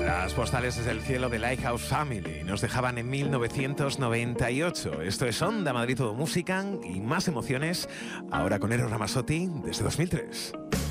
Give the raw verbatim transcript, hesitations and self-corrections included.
Las postales desde el cielo de Lighthouse Family nos dejaban en mil novecientos noventa y ocho. Esto es Onda Madrid Todo Música y más emociones, ahora con Eros Ramazzotti desde dos mil tres.